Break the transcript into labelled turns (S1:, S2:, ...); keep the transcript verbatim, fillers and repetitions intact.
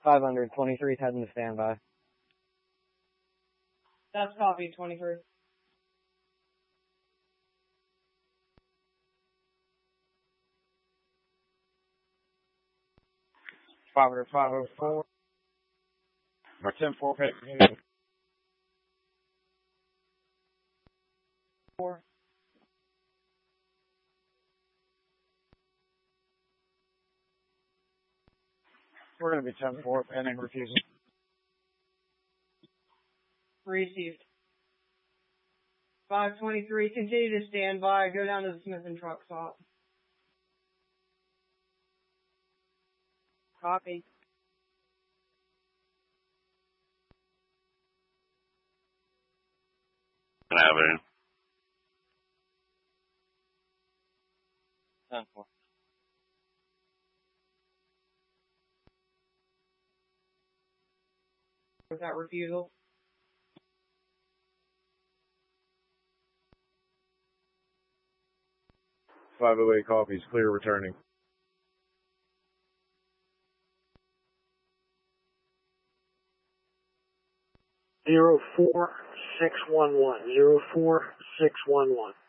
S1: five hundred, twenty-three is heading to standby.
S2: That's copy, twenty-three.
S3: five hundred, five oh four. Or ten four, okay.
S2: Four.
S3: We're going to be ten four, pending refusal.
S2: Received. five twenty-three, continue to stand by. Go down to the Smith and truck stop. Copy.
S4: Avenue.
S1: ten four.
S2: Was that refusal?
S3: five oh eight copies, clear returning.
S5: Zero four six one one. Zero four six one one.